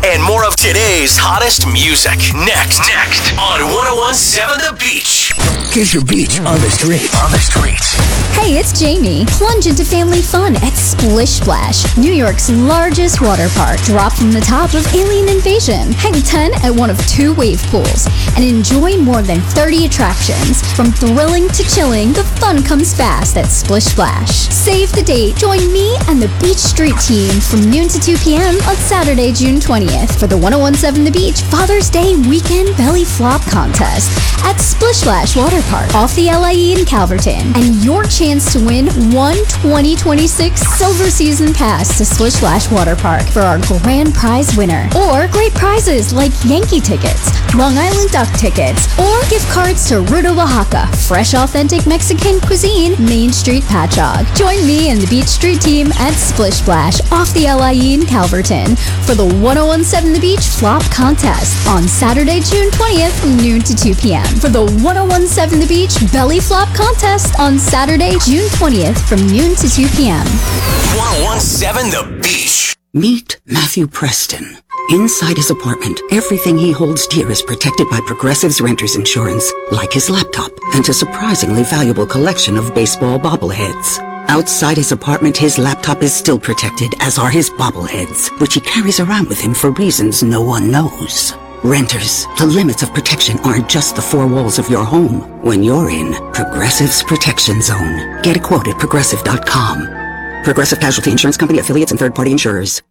and more of today's hottest music. Next on 101.7 The Beach. Here's your beach on the street. Hey, it's Jamie. Plunge into family fun at Splish Splash, New York's largest water park. Drop from the top of Alien Invasion. Hang 10 at one of 2 wave pools. And enjoy more than 30 attractions. From thrilling to chilling, the fun comes fast at Splish Splash. Save the date. Join me and the Beach Street team from noon to 2 p.m. on Saturday, June 20th for the 101.7 The Beach Father's Day Weekend Belly Flop Contest at Splish Splash Water Park off the LIE in Calverton. And your chance to win one 2026 Silver Season Pass to Splish Splash Water Park for our grand prize winner. Or great prizes like Yankee tickets, Long Island Duck tickets, or gift cards to Ruta Oaxaca, fresh authentic Mexican cuisine, Main Street Patchogue. Join me and the Beach Street team at Splish Splash off the LIE in Calverton for the 101.7 The Beach Flop Contest on Saturday, June 20th, noon to 2 p.m. For the 101.7 The Beach Belly Flop Contest on Saturday, June 20th from noon to 2 p.m. 101.7 The Beach. Meet Matthew Preston. Inside his apartment, everything he holds dear is protected by Progressive's Renters Insurance, like his laptop and a surprisingly valuable collection of baseball bobbleheads. Outside his apartment, his laptop is still protected, as are his bobbleheads, which he carries around with him for reasons no one knows. Renters, the limits of protection aren't just the 4 walls of your home. When you're in Progressive's Protection Zone, get a quote at Progressive.com. Progressive Casualty Insurance Company, affiliates, and third-party insurers.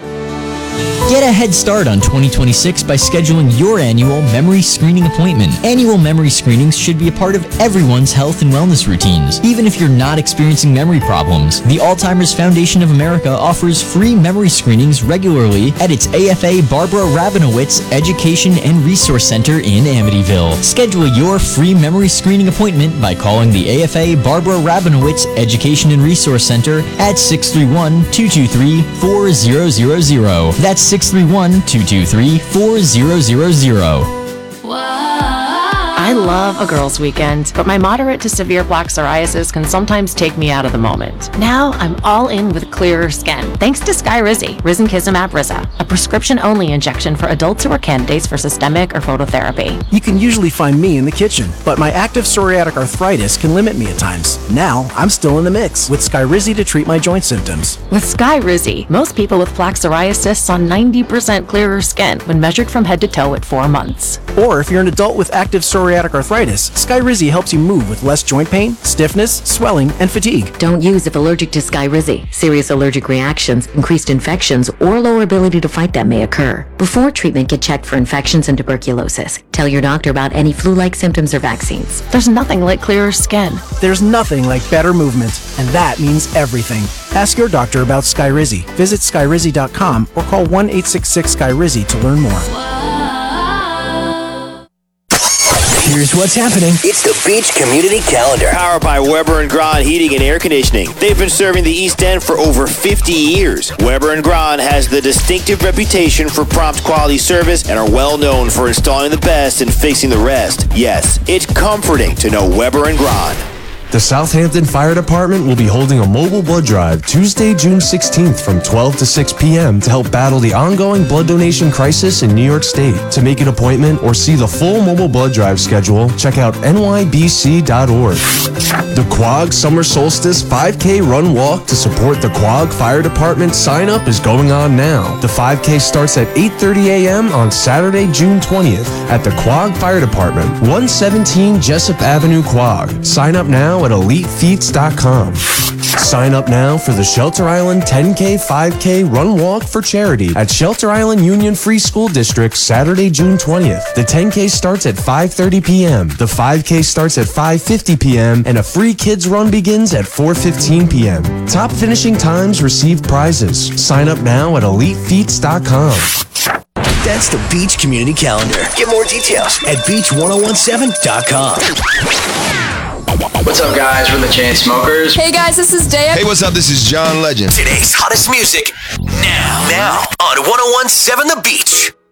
Get a head start on 2026 by scheduling your annual memory screening appointment. Annual memory screenings should be a part of everyone's health and wellness routines, even if you're not experiencing memory problems. The Alzheimer's Foundation of America offers free memory screenings regularly at its AFA Barbara Rabinowitz Education and Resource Center in Amityville. Schedule your free memory screening appointment by calling the AFA Barbara Rabinowitz Education and Resource Center at 631-223-4000. That's 631-223-4000. I love a girls' weekend, but my moderate to severe plaque psoriasis can sometimes take me out of the moment. Now I'm all in with clearer skin, thanks to Skyrizi, Risankizumab Riza, a prescription-only injection for adults who are candidates for systemic or phototherapy. You can usually find me in the kitchen, but my active psoriatic arthritis can limit me at times. Now I'm still in the mix with Skyrizi to treat my joint symptoms. With Skyrizi, most people with plaque psoriasis saw 90% clearer skin when measured from head to toe at 4 months. Or if you're an adult with active psoriatic arthritis, Skyrizi helps you move with less joint pain, stiffness, swelling, and fatigue. Don't use if allergic to Skyrizi. Serious allergic reactions, increased infections, or lower ability to fight them may occur. Before treatment, get checked for infections and tuberculosis. Tell your doctor about any flu-like symptoms or vaccines. There's nothing like clearer skin. There's nothing like better movement, and that means everything. Ask your doctor about Skyrizi. Visit Skyrizi.com or call 1-866-SKYRIZI to learn more. Here's what's happening. It's the Beach Community Calendar. Powered by Weber & Grahn Heating and Air Conditioning. They've been serving the East End for over 50 years. Weber & Grahn has the distinctive reputation for prompt quality service and are well known for installing the best and fixing the rest. Yes, it's comforting to know Weber & Grahn. The Southampton Fire Department will be holding a mobile blood drive Tuesday, June 16th from 12 to 6 p.m. to help battle the ongoing blood donation crisis in New York State. To make an appointment or see the full mobile blood drive schedule, check out nybc.org. The Quogue Summer Solstice 5K Run Walk to support the Quogue Fire Department sign up is going on now. The 5K starts at 8:30 a.m. on Saturday, June 20th at the Quogue Fire Department, 117 Jessup Avenue, Quogue. Sign up now at EliteFeats.com. Sign up now for the Shelter Island 10K 5K Run Walk for charity at Shelter Island Union Free School District Saturday, June 20th. The 10K starts at 5:30 p.m. The 5K starts at 5:50 p.m. and a free kids run begins at 4:15 p.m. Top finishing times receive prizes. Sign up now at EliteFeats.com. That's the Beach Community Calendar. Get more details at beach1017.com. What's up, guys? We're the Chainsmokers. Hey, guys, this is Daya. Hey, what's up? This is John Legend. Today's hottest music now on 101.7 The Beach.